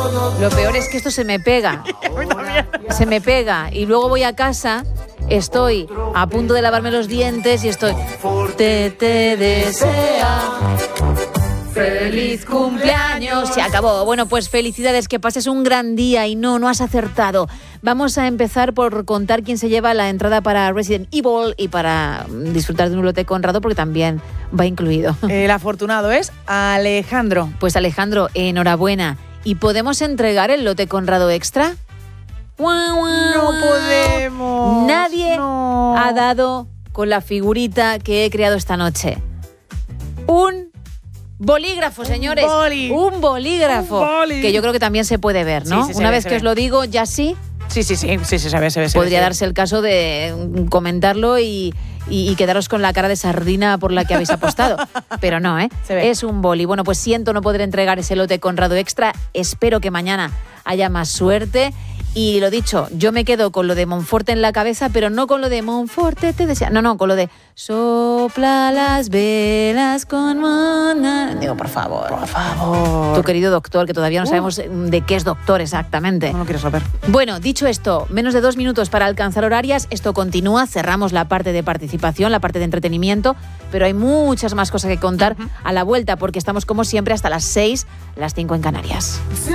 Lo peor es que esto se me pega. Se me pega. Y luego voy a casa, estoy a punto de lavarme los dientes y estoy... Te desea... ¡Feliz cumpleaños! Se acabó. Bueno, pues felicidades, que pases un gran día y no has acertado. Vamos a empezar por contar quién se lleva la entrada para Resident Evil y para disfrutar de un lote Conrado, porque también va incluido. El afortunado es Alejandro. Pues Alejandro, enhorabuena. ¿Y podemos entregar el lote Conrado extra? No podemos. Nadie ha dado con la figurita que he creado esta noche. Un bolígrafo, señores. Un bolígrafo. Que yo creo que también se puede ver, ¿no? Sí, Una vez que os lo digo, ya sí. Sí, se ve. Podría darse el caso de comentarlo y quedaros con la cara de sardina por la que habéis apostado. Pero no, Se ve. Es un boli. Bueno, pues siento no poder entregar ese lote Conrado extra. Espero que mañana haya más suerte. Y lo dicho, yo me quedo con lo de Monforte en la cabeza, pero no con lo de Monforte te desea. No, con lo de sopla las velas con Mona. Digo, por favor. Por favor. Tu querido doctor, que todavía no sabemos de qué es doctor exactamente. No lo quiero saber. Bueno, dicho esto, menos de 2 minutos para alcanzar horarias. Esto continúa, cerramos la parte de participación, la parte de entretenimiento, pero hay muchas más cosas que contar a la vuelta, porque estamos como siempre hasta las 6, las 5 en Canarias.